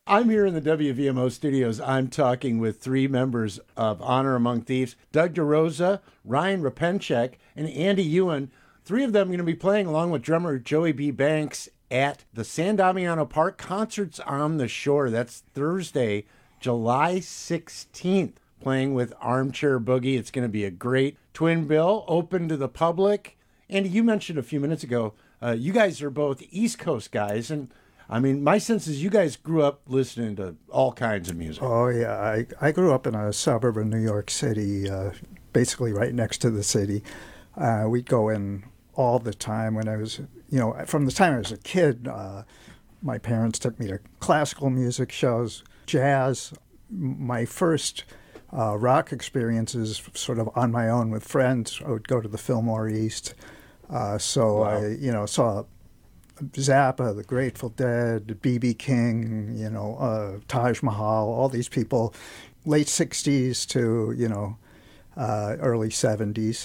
I'm here in the WVMO studios. I'm talking with three members of Honor Among Thieves, Doug DeRosa, Ryan Rapenchek, and Andy Ewan. Three of them are going to be playing along with drummer Joey B. Banks at the San Damiano Park Concerts on the Shore. That's Thursday, July 16th, playing with Armchair Boogie. It's going to be a great twin bill, open to the public. Andy, you mentioned a few minutes ago, you guys are both East Coast guys, and I mean, my sense is you guys grew up listening to all kinds of music. Oh, yeah. I grew up in a suburb of New York City, basically right next to the city. We'd go in all the time when I was, from the time I was a kid. My parents took me to classical music shows, jazz. My first rock experiences sort of on my own with friends. I would go to the Fillmore East. So Wow. I, saw Zappa, the Grateful Dead, B.B. King, Taj Mahal, all these people, late 60s to, early 70s.